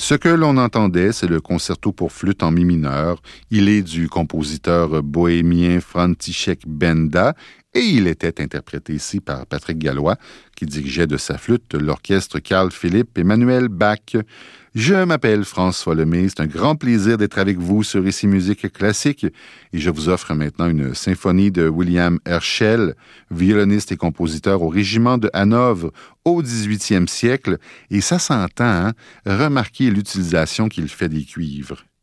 Ce que l'on entendait, c'est le concerto pour flûte en mi mineur. Il est du compositeur bohémien František Benda et il était interprété ici par Patrick Gallois, qui dirigeait de sa flûte l'orchestre Carl Philipp Emanuel Bach. Je m'appelle François Lemay, c'est un grand plaisir d'être avec vous sur Ici Musique Classique et je vous offre maintenant une symphonie de William Herschel, violoniste et compositeur au régiment de Hanovre au 18e siècle, et ça s'entend, hein? Remarquez l'utilisation qu'il fait des cuivres.